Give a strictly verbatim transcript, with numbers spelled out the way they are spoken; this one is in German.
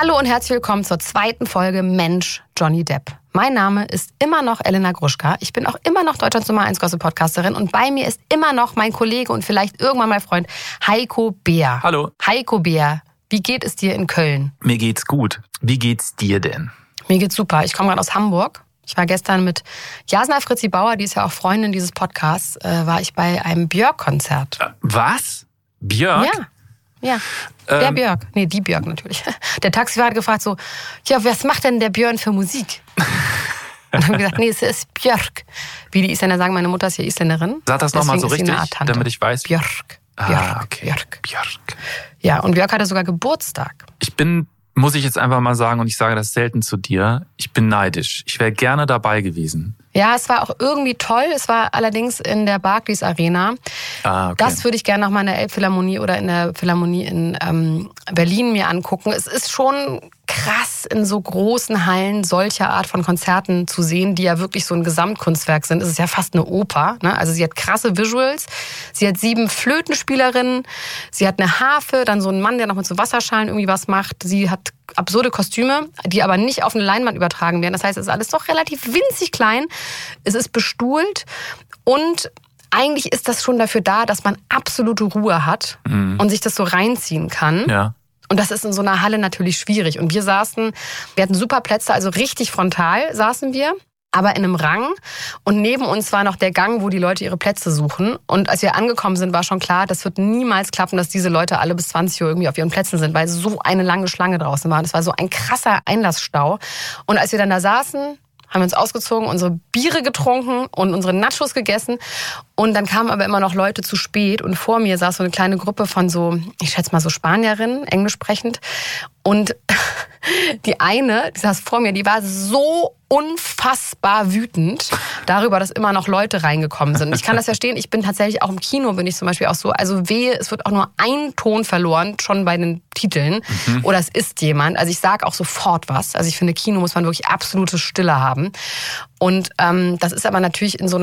Hallo und herzlich willkommen zur zweiten Folge Mensch Johnny Depp. Mein Name ist immer noch Elena Gruschka. Ich bin auch immer noch Deutschlands Nummer eins Gossip-Podcasterin und bei mir ist immer noch mein Kollege und vielleicht irgendwann mein Freund Heiko Beer. Hallo. Heiko Beer, wie geht es dir in Köln? Mir geht's gut. Wie geht's dir denn? Mir geht's super. Ich komme gerade aus Hamburg. Ich war gestern mit Jasna Fritzi Bauer, die ist ja auch Freundin dieses Podcasts, äh, war ich bei einem Björk-Konzert. Äh, was? Björk? Ja. Ja, der ähm, Björk. Nee, die Björk natürlich. Der Taxifahrer hat gefragt so, ja, was macht denn der Björn für Musik? Und dann haben wir gesagt, nee, es ist Björk. Wie die Isländer sagen, meine Mutter ist ja Isländerin. Sag das nochmal so richtig, damit ich weiß. Björk. Ah, Björk. okay. Björk. Björk. Ja, und Björk hatte sogar Geburtstag. Ich bin, muss ich jetzt einfach mal sagen, und ich sage das selten zu dir, ich bin neidisch. Ich wäre gerne dabei gewesen. Ja, es war auch irgendwie toll. Es war allerdings in der Barclays Arena. Ah, okay. Das würde ich gerne nochmal in der Elbphilharmonie oder in der Philharmonie in ähm, Berlin mir angucken. Es ist schon krass, in so großen Hallen solcher Art von Konzerten zu sehen, die ja wirklich so ein Gesamtkunstwerk sind. Es ist ja fast eine Oper, ne? Also sie hat krasse Visuals. Sie hat sieben Flötenspielerinnen. Sie hat eine Harfe, dann so einen Mann, der noch mit so Wasserschalen irgendwie was macht. Sie hat absurde Kostüme, die aber nicht auf eine Leinwand übertragen werden. Das heißt, es ist alles doch relativ winzig klein. Es ist bestuhlt und eigentlich ist das schon dafür da, dass man absolute Ruhe hat mhm. und sich das so reinziehen kann. Ja. Und das ist in so einer Halle natürlich schwierig. Und wir saßen, wir hatten super Plätze, also richtig frontal saßen wir, aber in einem Rang. Und neben uns war noch der Gang, wo die Leute ihre Plätze suchen. Und als wir angekommen sind, war schon klar, das wird niemals klappen, dass diese Leute alle bis zwanzig Uhr irgendwie auf ihren Plätzen sind, weil so eine lange Schlange draußen war. Das war so ein krasser Einlassstau. Und als wir dann da saßen, haben wir uns ausgezogen, unsere Biere getrunken und unsere Nachos gegessen. Und dann kamen aber immer noch Leute zu spät. Und vor mir saß so eine kleine Gruppe von so, ich schätze mal so Spanierinnen, englisch sprechend. Und die eine, die saß vor mir, die war so unfassbar wütend darüber, dass immer noch Leute reingekommen sind. Ich kann das verstehen. Ich bin tatsächlich auch im Kino, bin ich zum Beispiel auch so. Also wehe, es wird auch nur ein Ton verloren, schon bei den Titeln. Mhm. Oder es ist jemand. Also ich sage auch sofort was. Also ich finde, Kino muss man wirklich absolute Stille haben. Und ähm, das ist aber natürlich in so